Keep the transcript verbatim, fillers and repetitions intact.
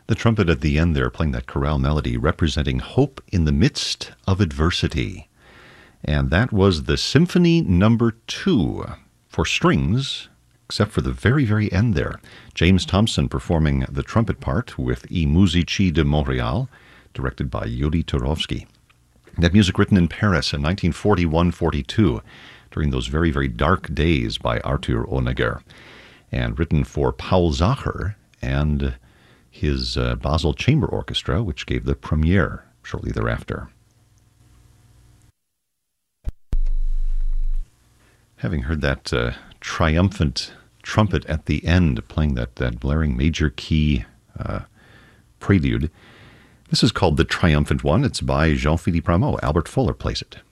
The trumpet at the end there playing that chorale melody representing hope in the midst of adversity. And that was the Symphony Number Two for strings, except for the very, very end there. James Thompson performing the trumpet part with I Musici de Montréal, directed by Yuri Turovsky. That music written in Paris in nineteen forty-one forty-two, during those very, very dark days by Arthur Honegger, and written for Paul Zacher and his uh, Basel Chamber Orchestra, which gave the premiere shortly thereafter. Having heard that uh, triumphant trumpet at the end, playing that, that blaring major key uh, prelude, this is called The Triumphant One. It's by Jean-Philippe Rameau. Albert Fuller plays it.